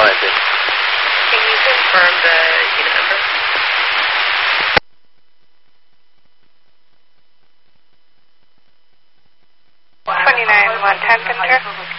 client is. Can you confirm the unit number? 29-110, Pinter.